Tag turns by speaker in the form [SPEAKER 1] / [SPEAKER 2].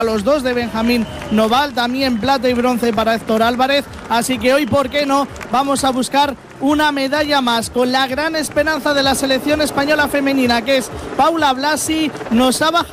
[SPEAKER 1] los dos de Benjamín Noval, también plata y bronce para Héctor Álvarez, así que hoy, ¿por qué no?, vamos a buscar una medalla más, con la gran esperanza de la selección española femenina, que es Paula Blasi. Nos ha bajado